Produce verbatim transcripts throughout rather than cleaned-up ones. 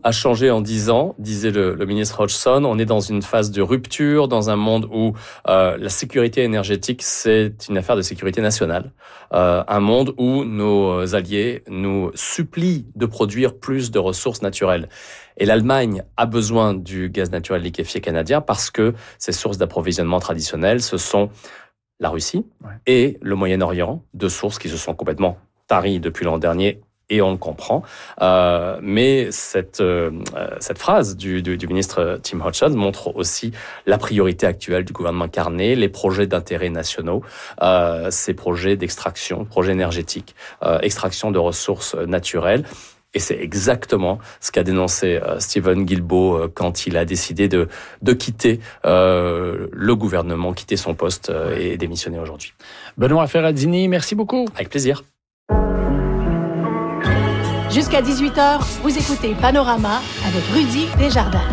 a changé en dix ans, disait le, le ministre Hodgson. On est dans une phase de rupture, dans un monde où euh, la sécurité énergétique, c'est une affaire de sécurité nationale. Euh, un monde où nos alliés nous supplient de produire plus de ressources naturelles. Et l'Allemagne a besoin du gaz naturel liquéfié canadien parce que ses sources d'approvisionnement traditionnelles, ce sont la Russie ouais. et le Moyen-Orient, deux sources qui se sont complètement taries depuis l'an dernier, et on le comprend. Euh, mais cette, euh, cette phrase du, du, du ministre Tim Hodgson montre aussi la priorité actuelle du gouvernement Carney, les projets d'intérêt nationaux, euh, ces projets d'extraction, projets énergétiques, euh, extraction de ressources naturelles. Et c'est exactement ce qu'a dénoncé euh, Stephen Guilbeault euh, quand il a décidé de, de quitter euh, le gouvernement, quitter son poste euh, et démissionner aujourd'hui. Benoît Ferradini, merci beaucoup. Avec plaisir. Jusqu'à dix-huit heures, vous écoutez Panorama avec Rudy Desjardins.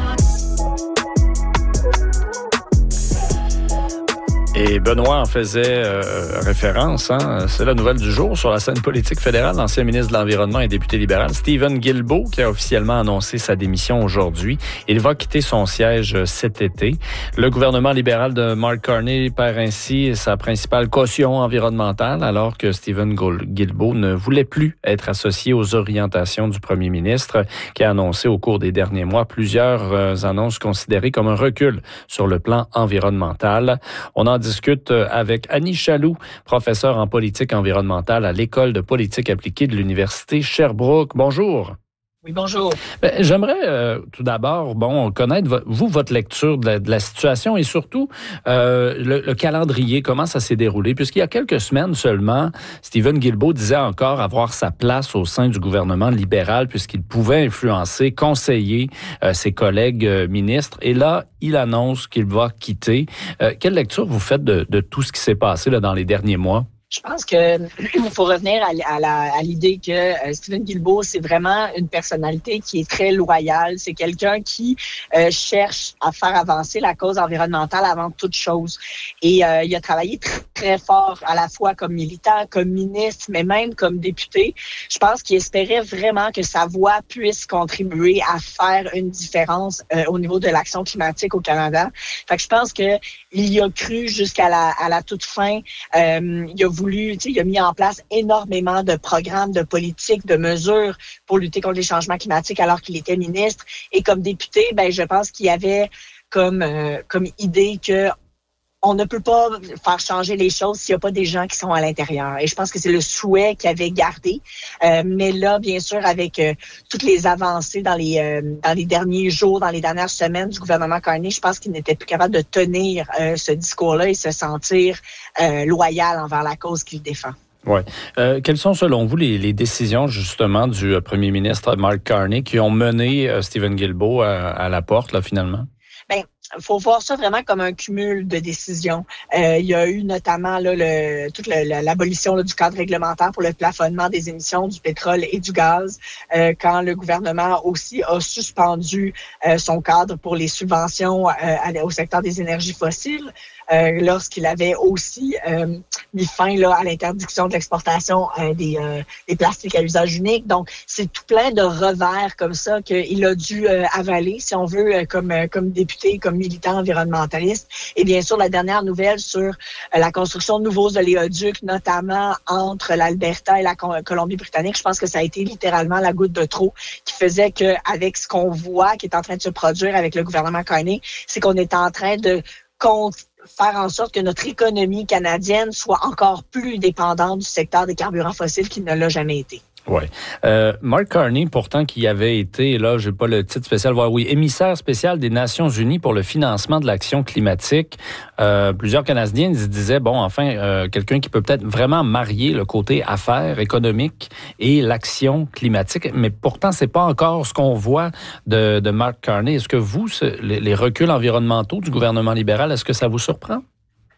Et Benoît en faisait euh, référence. Hein? C'est la nouvelle du jour sur la scène politique fédérale. L'ancien ministre de l'Environnement et député libéral, Stephen Guilbeault, qui a officiellement annoncé sa démission aujourd'hui. Il va quitter son siège cet été. Le gouvernement libéral de Mark Carney perd ainsi sa principale caution environnementale, alors que Stephen Guilbeault ne voulait plus être associé aux orientations du premier ministre, qui a annoncé au cours des derniers mois plusieurs euh, annonces considérées comme un recul sur le plan environnemental. On en discute avec Annie Chaloux, professeure en politique environnementale à l'École de politique appliquée de l'Université Sherbrooke. Bonjour. Oui, bonjour. Ben, j'aimerais euh, tout d'abord bon, connaître, vo- vous, votre lecture de la, de la situation et surtout euh, le, le calendrier, comment ça s'est déroulé. Puisqu'il y a quelques semaines seulement, Stephen Guilbeault disait encore avoir sa place au sein du gouvernement libéral puisqu'il pouvait influencer, conseiller euh, ses collègues euh, ministres. Et là, il annonce qu'il va quitter. Euh, quelle lecture vous faites de, de tout ce qui s'est passé là, dans les derniers mois? Je pense que il faut revenir à, à, la, à l'idée que euh, Stephen Guilbeault, c'est vraiment une personnalité qui est très loyale. C'est quelqu'un qui euh, cherche à faire avancer la cause environnementale avant toute chose. Et euh, il a travaillé très, très fort à la fois comme militant, comme ministre, mais même comme député. Je pense qu'il espérait vraiment que sa voix puisse contribuer à faire une différence euh, au niveau de l'action climatique au Canada. Fait que je pense que il y a cru jusqu'à la, à la toute fin. Euh, il a voulu, tu sais, il a mis en place énormément de programmes, de politiques, de mesures pour lutter contre les changements climatiques alors qu'il était ministre. Et comme député, ben, je pense qu'il y avait comme, euh, comme idée que on ne peut pas faire changer les choses s'il n'y a pas des gens qui sont à l'intérieur. Et je pense que c'est le souhait qu'il avait gardé. Euh, mais là, bien sûr, avec euh, toutes les avancées dans les euh, dans les derniers jours, dans les dernières semaines du gouvernement Carney, je pense qu'il n'était plus capable de tenir euh, ce discours-là et se sentir euh, loyal envers la cause qu'il défend. Oui. Euh, quelles sont, selon vous, les, les décisions, justement, du euh, premier ministre Mark Carney qui ont mené euh, Stephen Guilbeault à, à la porte, là, finalement? Bien, il faut voir ça vraiment comme un cumul de décisions. Euh, il y a eu notamment là, le, toute le, l'abolition là, du cadre réglementaire pour le plafonnement des émissions du pétrole et du gaz, euh, quand le gouvernement aussi a suspendu euh, son cadre pour les subventions euh, au secteur des énergies fossiles. Euh, lorsqu'il avait aussi euh, mis fin là, à l'interdiction de l'exportation euh, des, euh, des plastiques à usage unique. Donc, c'est tout plein de revers comme ça qu'il a dû euh, avaler, si on veut, euh, comme, euh, comme député, comme militant environnementaliste. Et bien sûr, la dernière nouvelle sur euh, la construction de nouveaux oléoducs, notamment entre l'Alberta et la Colombie-Britannique, je pense que ça a été littéralement la goutte de trop qui faisait qu'avec ce qu'on voit qui est en train de se produire avec le gouvernement Carney, c'est qu'on est en train de compter faire en sorte que notre économie canadienne soit encore plus dépendante du secteur des carburants fossiles qu'il ne l'a jamais été. Oui. Euh, Mark Carney, pourtant, qui avait été, là, j'ai pas le titre spécial, voilà, oui, émissaire spécial des Nations Unies pour le financement de l'action climatique. Euh, plusieurs Canadiens disaient, bon, enfin, euh, quelqu'un qui peut peut-être vraiment marier le côté affaires économiques et l'action climatique, mais pourtant, c'est pas encore ce qu'on voit de, de Mark Carney. Est-ce que vous, les, les reculs environnementaux du gouvernement libéral, est-ce que ça vous surprend?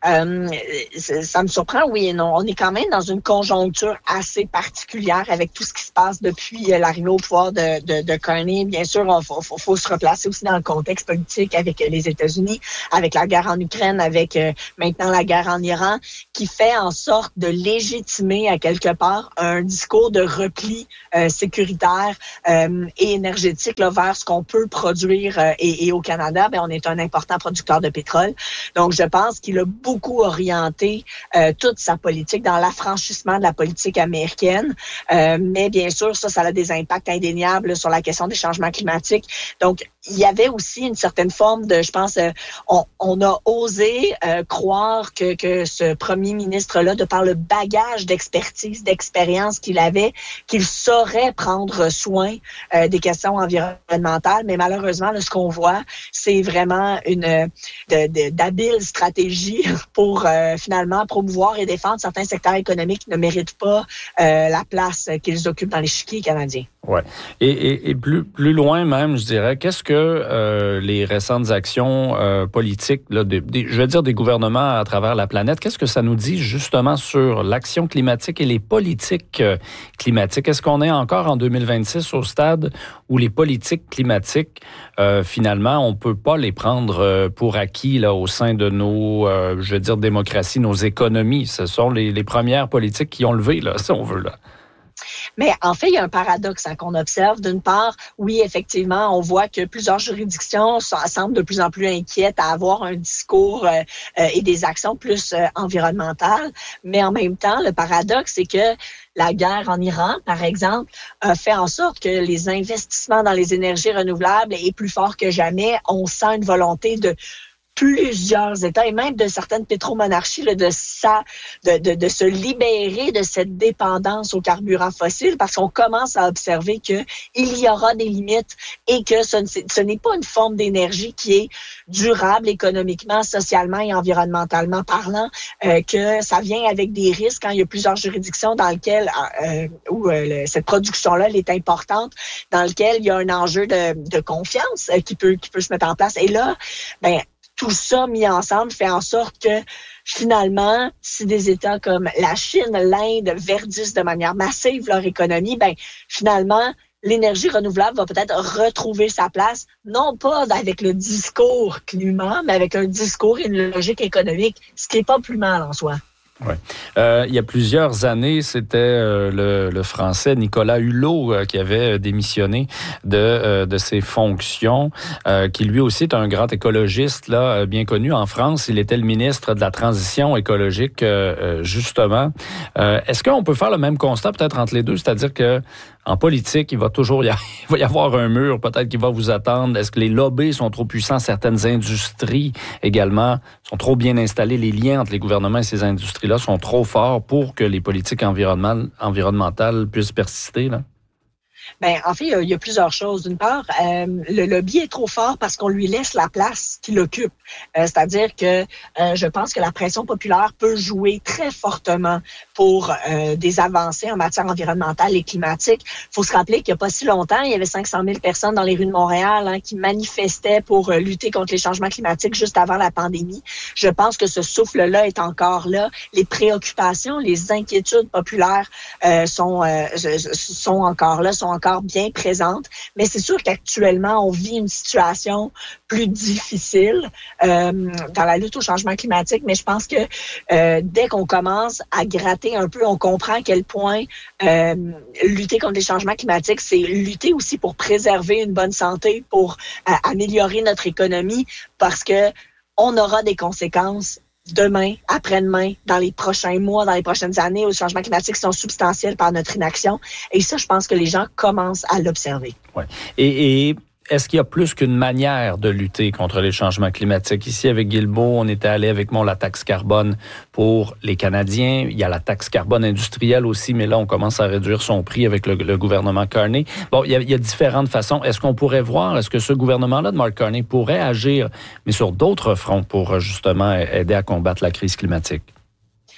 Euh, ça me surprend, oui et non. On est quand même dans une conjoncture assez particulière avec tout ce qui se passe depuis l'arrivée au pouvoir de, de, de Carney. Bien sûr, il faut, faut, faut se replacer aussi dans le contexte politique avec les États-Unis, avec la guerre en Ukraine, avec euh, maintenant la guerre en Iran, qui fait en sorte de légitimer à quelque part un discours de repli euh, sécuritaire euh, et énergétique là, vers ce qu'on peut produire. Euh, et, et au Canada, ben, on est un important producteur de pétrole. Donc, je pense qu'il a beaucoup orienté euh, toute sa politique dans l'affranchissement de la politique américaine. Euh, mais bien sûr, ça, ça a des impacts indéniables sur la question des changements climatiques. Donc, il y avait aussi une certaine forme de, je pense, euh, on, on a osé euh, croire que, que ce premier ministre-là, de par le bagage d'expertise, d'expérience qu'il avait, qu'il saurait prendre soin euh, des questions environnementales. Mais malheureusement, là, ce qu'on voit, c'est vraiment une de, de, d'habile stratégie pour euh, finalement promouvoir et défendre certains secteurs économiques qui ne méritent pas euh, la place qu'ils occupent dans l'échiquier canadien. Ouais. Et, et, et plus, plus loin même, je dirais, qu'est-ce que euh, les récentes actions euh, politiques, là, des, des, je veux dire des gouvernements à travers la planète, qu'est-ce que ça nous dit justement sur l'action climatique et les politiques euh, climatiques? Est-ce qu'on est encore en deux mille vingt-six au stade où les politiques climatiques, euh, finalement, on peut pas les prendre euh, pour acquis là au sein de nos, euh, je veux dire, démocraties, nos économies? Ce sont les, les premières politiques qui ont levé, là, si on veut, là. Mais en fait, il y a un paradoxe hein, qu'on observe. D'une part, oui, effectivement, on voit que plusieurs juridictions semblent de plus en plus inquiètes à avoir un discours euh, euh, et des actions plus euh, environnementales. Mais en même temps, le paradoxe, c'est que la guerre en Iran, par exemple, a fait en sorte que les investissements dans les énergies renouvelables est plus fort que jamais. On sent une volonté de plusieurs États et même de certaines pétromonarchies là, de, ça, de, de, de se libérer de cette dépendance aux carburants fossiles parce qu'on commence à observer qu'il y aura des limites et que ce, ce n'est pas une forme d'énergie qui est durable économiquement, socialement et environnementalement parlant, euh, que ça vient avec des risques quand il y a plusieurs juridictions dans lesquelles euh, où euh, le, cette production-là elle est importante, dans lequel il y a un enjeu de, de confiance euh, qui peut qui peut se mettre en place. Et là, ben tout ça mis ensemble fait en sorte que, finalement, si des États comme la Chine, l'Inde verdissent de manière massive leur économie, ben finalement, l'énergie renouvelable va peut-être retrouver sa place, non pas avec le discours climat, mais avec un discours et une logique économique, ce qui n'est pas plus mal en soi. Oui. Euh, il y a plusieurs années, c'était euh, le, le Français Nicolas Hulot euh, qui avait démissionné de, euh, de ses fonctions, euh, qui lui aussi est un grand écologiste là, bien connu en France. Il était le ministre de la Transition écologique, euh, justement. Euh, est-ce qu'on peut faire le même constat peut-être entre les deux? C'est-à-dire que en politique, il va toujours y avoir, il va y avoir un mur peut-être qui va vous attendre. Est-ce que les lobbies sont trop puissants? Certaines industries également sont trop bien installées. Les liens entre les gouvernements et ces industries-là sont trop forts pour que les politiques environnementales, environnementales puissent persister, là? Ben, en fait, il y a plusieurs choses. D'une part, euh, le lobby est trop fort parce qu'on lui laisse la place qu'il occupe. Euh, c'est-à-dire que euh, je pense que la pression populaire peut jouer très fortement pour euh, des avancées en matière environnementale et climatique. Il faut se rappeler qu'il n'y a pas si longtemps, il y avait cinq cent mille personnes dans les rues de Montréal hein, qui manifestaient pour euh, lutter contre les changements climatiques juste avant la pandémie. Je pense que ce souffle-là est encore là. Les préoccupations, les inquiétudes populaires euh, sont, euh, sont encore là, sont encore bien présente, mais c'est sûr qu'actuellement, on vit une situation plus difficile euh, dans la lutte au changement climatique, mais je pense que euh, dès qu'on commence à gratter un peu, on comprend à quel point euh, lutter contre les changements climatiques, c'est lutter aussi pour préserver une bonne santé, pour euh, améliorer notre économie, parce que on aura des conséquences demain, après-demain, dans les prochains mois, dans les prochaines années, aux changements climatiques qui sont substantiels par notre inaction. Et ça, je pense que les gens commencent à l'observer. Ouais. Et, et est-ce qu'il y a plus qu'une manière de lutter contre les changements climatiques? Ici, avec Guilbeault, on était allé avec mon la taxe carbone pour les Canadiens. Il y a la taxe carbone industrielle aussi, mais là, on commence à réduire son prix avec le, le gouvernement Carney. Bon, il y, a, il y a différentes façons. Est-ce qu'on pourrait voir, est-ce que ce gouvernement-là de Mark Carney pourrait agir, mais sur d'autres fronts pour justement aider à combattre la crise climatique?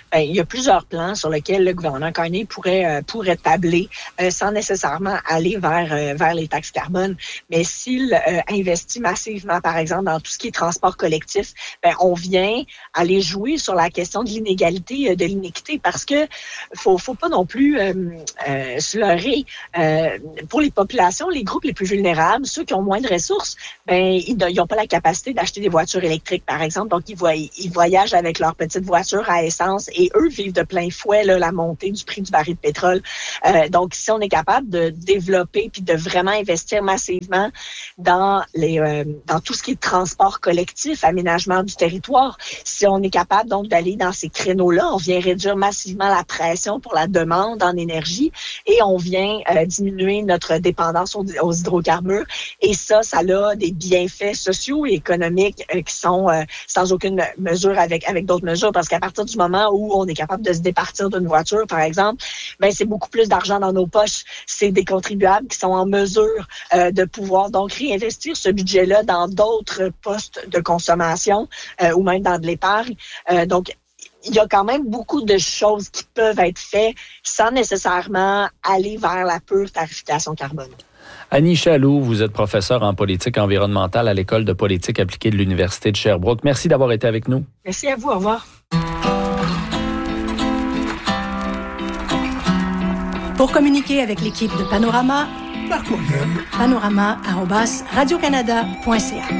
ben, il y a plusieurs plans sur lesquels le gouvernement Carney pourrait euh, pourrait tabler euh, sans nécessairement aller vers euh, vers les taxes carbone. Mais s'il euh, investit massivement, par exemple, dans tout ce qui est transport collectif, ben, on vient aller jouer sur la question de l'inégalité, de l'iniquité, parce que faut faut pas non plus euh, euh, se leurrer. Euh, pour les populations, les groupes les plus vulnérables, ceux qui ont moins de ressources, ben ils n'ont pas la capacité d'acheter des voitures électriques, par exemple. Donc ils voient ils voyagent avec leur petite voiture à essence et eux vivent de plein fouet là, la montée du prix du baril de pétrole. Euh, donc si on est capable de développer puis de vraiment investir massivement dans les euh, dans tout ce qui est transport collectif, aménagement du territoire, si on est capable donc d'aller dans ces créneaux-là, on vient réduire massivement la pression pour la demande en énergie et on vient euh, diminuer notre dépendance aux, aux hydrocarbures. Et ça, ça a des bienfaits sociaux et économiques euh, qui sont euh, sans aucune mesure avec avec d'autres mesures, parce qu'à partir du moment où on est capable de se départir d'une voiture, par exemple, ben c'est beaucoup plus d'argent dans nos poches. C'est des contribuables qui sont en mesure euh, de pouvoir donc réinvestir ce budget-là dans d'autres postes de consommation euh, ou même dans de l'épargne. Euh, donc, il y a quand même beaucoup de choses qui peuvent être faites sans nécessairement aller vers la pure tarification carbone. Annie Chaloux, vous êtes professeure en politique environnementale à l'École de politique appliquée de l'Université de Sherbrooke. Merci d'avoir été avec nous. Merci à vous. Au revoir. Pour communiquer avec l'équipe de Panorama, par courriel, panorama arobase radio canada point c a.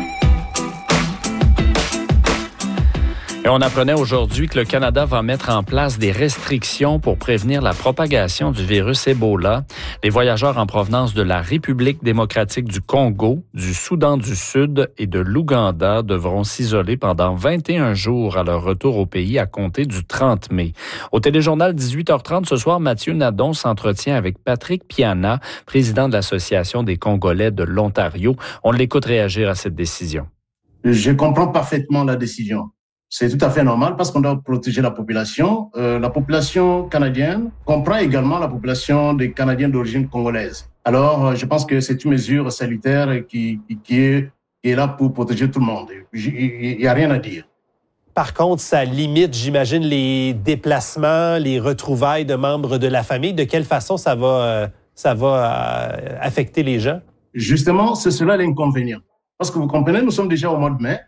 Et on apprenait aujourd'hui que le Canada va mettre en place des restrictions pour prévenir la propagation du virus Ebola. Les voyageurs en provenance de la République démocratique du Congo, du Soudan du Sud et de l'Ouganda devront s'isoler pendant vingt et un jours à leur retour au pays à compter du trente mai. Au téléjournal dix-huit heures trente ce soir, Mathieu Nadon s'entretient avec Patrick Piana, président de l'Association des Congolais de l'Ontario. On l'écoute réagir à cette décision. Je comprends parfaitement la décision. C'est tout à fait normal parce qu'on doit protéger la population. Euh, la population canadienne comprend également la population des Canadiens d'origine congolaise. Alors, euh, je pense que c'est une mesure salutaire qui, qui, qui, est, qui est là pour protéger tout le monde. Il n'y a rien à dire. Par contre, ça limite, j'imagine, les déplacements, les retrouvailles de membres de la famille. De quelle façon ça va, euh, ça va euh, affecter les gens? Justement, c'est cela l'inconvénient. Parce que vous comprenez, nous sommes déjà au mois de mai.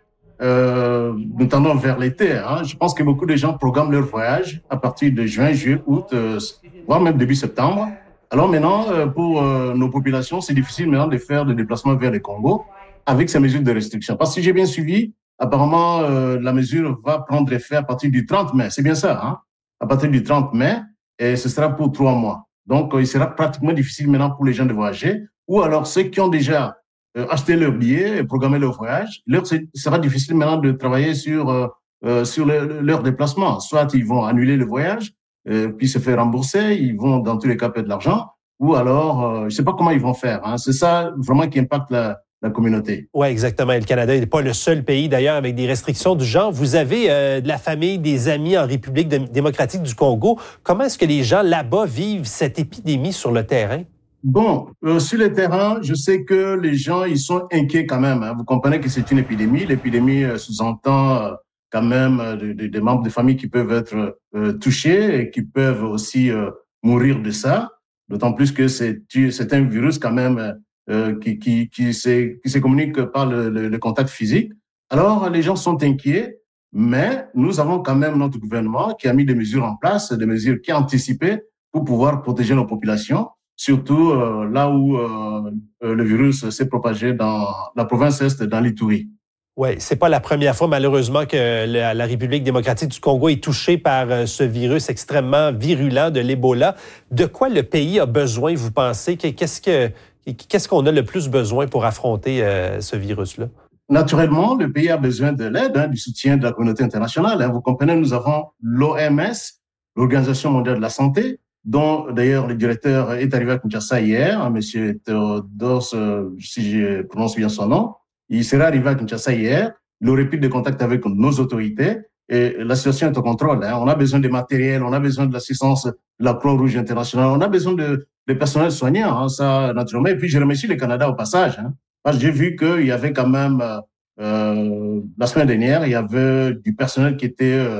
Euh, nous tendons vers l'été. Hein. Je pense que beaucoup de gens programment leur voyage à partir de juin, juillet, août, euh, voire même début septembre. Alors maintenant, euh, pour euh, nos populations, c'est difficile maintenant de faire des déplacements vers le Congo avec ces mesures de restriction. Parce que si j'ai bien suivi, apparemment, euh, la mesure va prendre effet à partir du trente mai. C'est bien ça, hein? À partir du trente mai, et ce sera pour trois mois. Donc, euh, il sera pratiquement difficile maintenant pour les gens de voyager. Ou alors ceux qui ont déjà Euh, acheter leur billet et programmer leur voyage, leur c'est, sera difficile maintenant de travailler sur euh, euh, sur le, leur déplacement. Soit ils vont annuler le voyage, euh, puis se faire rembourser, ils vont dans tous les cas perdre de l'argent, ou alors euh, je sais pas comment ils vont faire. Hein. C'est ça vraiment qui impacte la, la communauté. Oui, exactement. Et le Canada n'est pas le seul pays d'ailleurs avec des restrictions du genre. Vous avez euh, de la famille, des amis en République démocratique du Congo. Comment est-ce que les gens là-bas vivent cette épidémie sur le terrain? Bon, euh, sur le terrain, je sais que les gens, ils sont inquiets quand même. Hein. Vous comprenez que c'est une épidémie. L'épidémie euh, sous-entend euh, quand même euh, des de, de membres de famille qui peuvent être euh, touchés et qui peuvent aussi euh, mourir de ça. D'autant plus que c'est, c'est un virus quand même euh, qui, qui, qui, se, qui se communique par le, le, le contact physique. Alors, les gens sont inquiets, mais nous avons quand même notre gouvernement qui a mis des mesures en place, des mesures qui a anticipé pour pouvoir protéger nos populations. Surtout euh, là où euh, le virus s'est propagé dans la province est, dans l'Ituri. Oui, c'est pas la première fois, malheureusement, que la, la République démocratique du Congo est touchée par euh, ce virus extrêmement virulent de l'Ebola. De quoi le pays a besoin, vous pensez? Qu'est-ce, que, qu'est-ce qu'on a le plus besoin pour affronter euh, ce virus-là? Naturellement, le pays a besoin de l'aide, hein, du soutien de la communauté internationale. Hein. Vous comprenez, nous avons l'O M S, l'Organisation mondiale de la santé, dont d'ailleurs le directeur est arrivé à Kinshasa hier, hein, M. Théodore, euh, si je prononce bien son nom. Il serait arrivé à Kinshasa hier, il aurait pris des contacts avec nos autorités et la situation est au contrôle. Hein. On a besoin de matériel, on a besoin de l'assistance de la Croix-Rouge internationale, on a besoin de, de personnel soignant, hein, ça naturellement. Et puis je remercie le Canada au passage, hein, parce que j'ai vu qu'il y avait quand même, euh, la semaine dernière, il y avait du personnel qui était euh,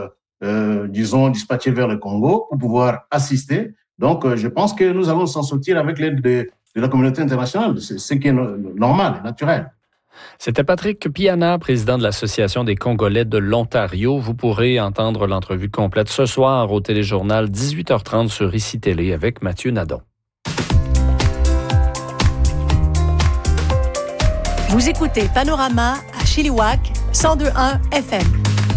euh, disons, dispatchés vers le Congo pour pouvoir assister. Donc, euh, je pense que nous allons s'en sortir avec l'aide de, de la communauté internationale. C'est ce qui est no- normal, naturel. C'était Patrick Piana, président de l'Association des Congolais de l'Ontario. Vous pourrez entendre l'entrevue complète ce soir au téléjournal dix-huit heures trente sur I C I Télé avec Mathieu Nadon. Vous écoutez Panorama à Chilliwack, cent deux virgule un F M.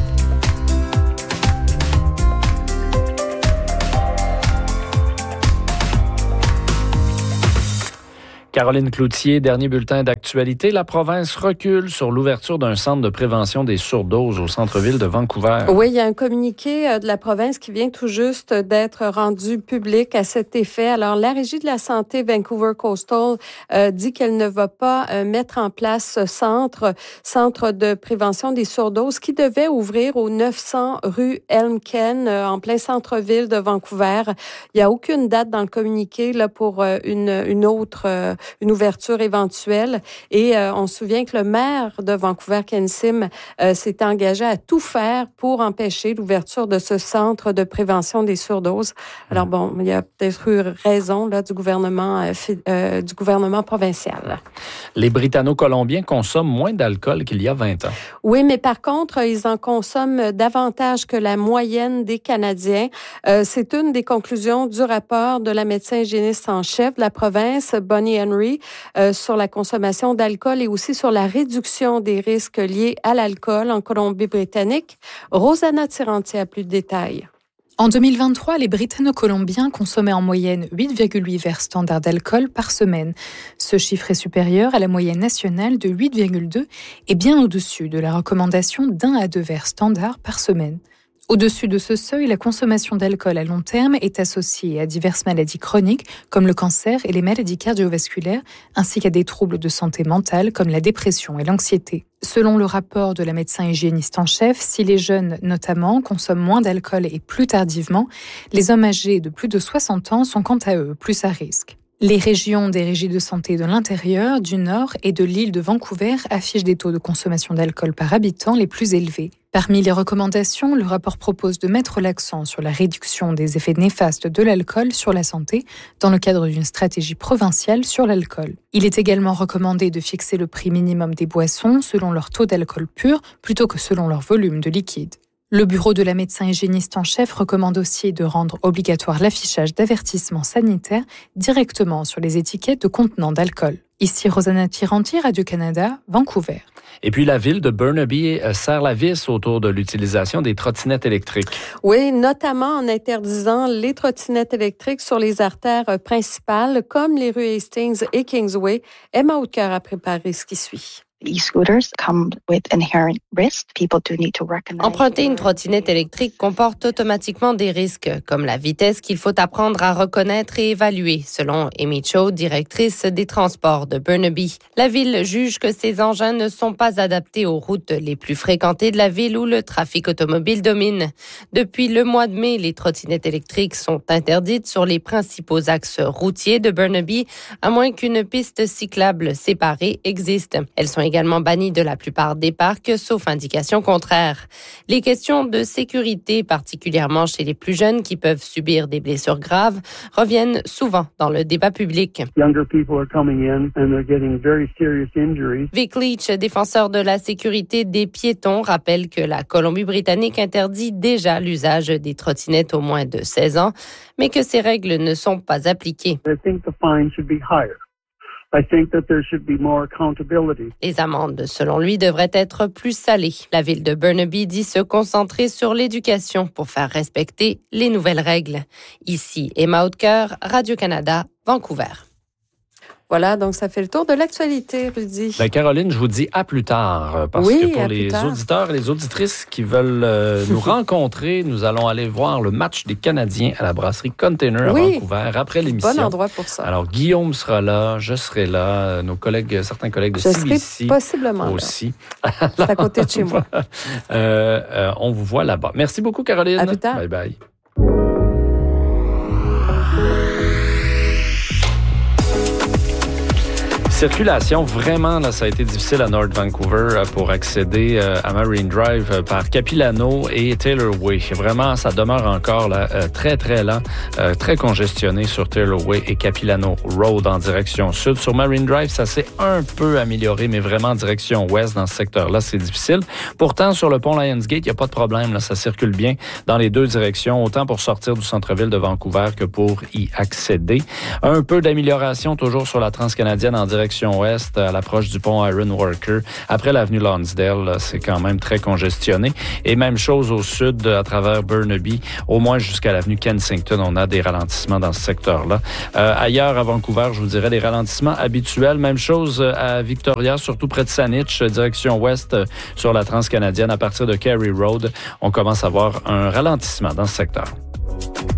Caroline Cloutier, dernier bulletin d'actualité. La province recule sur l'ouverture d'un centre de prévention des surdoses au centre-ville de Vancouver. Oui, il y a un communiqué de la province qui vient tout juste d'être rendu public à cet effet. Alors, la Régie de la santé Vancouver Coastal euh, dit qu'elle ne va pas euh, mettre en place ce centre, centre de prévention des surdoses qui devait ouvrir au neuf cents rue Elmken, euh, en plein centre-ville de Vancouver. Il n'y a aucune date dans le communiqué là pour euh, une, une autre euh, une ouverture éventuelle. Et euh, on se souvient que le maire de Vancouver, Ken Sim, euh, s'est engagé à tout faire pour empêcher l'ouverture de ce centre de prévention des surdoses. Alors bon, il y a peut-être eu raison là, du gouvernement euh, euh, du gouvernement provincial. Les Britanno-Colombiens consomment moins d'alcool qu'il y a vingt ans. Oui, mais par contre, ils en consomment davantage que la moyenne des Canadiens. Euh, c'est une des conclusions du rapport de la médecin hygiéniste en chef de la province, Bonnie Henry, euh, sur la consommation d'alcool et aussi sur la réduction des risques liés à l'alcool en Colombie-Britannique. Rosanna Tiranti a plus de détails. En deux mille vingt-trois, les Britanno-Colombiens consommaient en moyenne huit virgule huit verres standards d'alcool par semaine. Ce chiffre est supérieur à la moyenne nationale de huit virgule deux et bien au-dessus de la recommandation d'un à deux verres standards par semaine. Au-dessus de ce seuil, la consommation d'alcool à long terme est associée à diverses maladies chroniques comme le cancer et les maladies cardiovasculaires, ainsi qu'à des troubles de santé mentale comme la dépression et l'anxiété. Selon le rapport de la médecin hygiéniste en chef, si les jeunes, notamment, consomment moins d'alcool et plus tardivement, les hommes âgés de plus de soixante ans sont quant à eux plus à risque. Les régions des régies de santé de l'intérieur, du nord et de l'île de Vancouver affichent des taux de consommation d'alcool par habitant les plus élevés. Parmi les recommandations, le rapport propose de mettre l'accent sur la réduction des effets néfastes de l'alcool sur la santé dans le cadre d'une stratégie provinciale sur l'alcool. Il est également recommandé de fixer le prix minimum des boissons selon leur taux d'alcool pur plutôt que selon leur volume de liquide. Le bureau de la médecin hygiéniste en chef recommande aussi de rendre obligatoire l'affichage d'avertissements sanitaires directement sur les étiquettes de contenants d'alcool. Ici Rosanna Tiranti, Radio-Canada, Vancouver. Et puis la ville de Burnaby serre la vis autour de l'utilisation des trottinettes électriques. Oui, notamment en interdisant les trottinettes électriques sur les artères principales comme les rues Hastings et Kingsway. Emma Houdecoeur a préparé ce qui suit. E-scooters come with inherent risks. People do need to recognize. Emprunter une trottinette électrique comporte automatiquement des risques, comme la vitesse qu'il faut apprendre à reconnaître et évaluer, selon Amy Cho, directrice des transports de Burnaby. La ville juge que ces engins ne sont pas adaptés aux routes les plus fréquentées de la ville où le trafic automobile domine. Depuis le mois de mai, les trottinettes électriques sont interdites sur les principaux axes routiers de Burnaby, à moins qu'une piste cyclable séparée existe. Elles sont également bannies de la plupart des parcs, sauf indication contraire. Les questions de sécurité, particulièrement chez les plus jeunes qui peuvent subir des blessures graves, reviennent souvent dans le débat public. Vic Leach, défenseur de la sécurité des piétons, rappelle que la Colombie-Britannique interdit déjà l'usage des trottinettes aux moins de seize ans, mais que ces règles ne sont pas appliquées. Les amendes, selon lui, devraient être plus salées. La ville de Burnaby dit se concentrer sur l'éducation pour faire respecter les nouvelles règles. Ici, Emma Houdecoeur, Radio-Canada, Vancouver. Voilà, donc ça fait le tour de l'actualité, Rudy. Ben Caroline, je vous dis à plus tard, parce oui, que pour les auditeurs et les auditrices qui veulent euh, nous rencontrer, nous allons aller voir le match des Canadiens à la brasserie Container oui. à Vancouver après l'émission. Bon endroit pour ça. Alors, Guillaume sera là, je serai là, nos collègues, certains collègues de je C B C possiblement aussi. Là. C'est à côté de chez moi. euh, euh, on vous voit là-bas. Merci beaucoup, Caroline. À plus tard. Bye bye. Circulation, vraiment, là, ça a été difficile à North Vancouver pour accéder à Marine Drive par Capilano et Taylor Way. Vraiment, ça demeure encore là, très, très lent, très congestionné sur Taylor Way et Capilano Road en direction sud. Sur Marine Drive, ça s'est un peu amélioré, mais vraiment en direction ouest dans ce secteur-là, c'est difficile. Pourtant, sur le pont Lionsgate, il n'y a pas de problème. Là, ça circule bien dans les deux directions, autant pour sortir du centre-ville de Vancouver que pour y accéder. Un peu d'amélioration toujours sur la transcanadienne en direction ouest, à l'approche du pont Iron Worker. Après l'avenue Lonsdale, là, c'est quand même très congestionné. Et même chose au sud, à travers Burnaby, au moins jusqu'à l'avenue Kensington, on a des ralentissements dans ce secteur-là. Euh, ailleurs, à Vancouver, je vous dirais des ralentissements habituels. Même chose à Victoria, surtout près de Saanich, direction ouest sur la transcanadienne. À partir de Carey Road, on commence à voir un ralentissement dans ce secteur.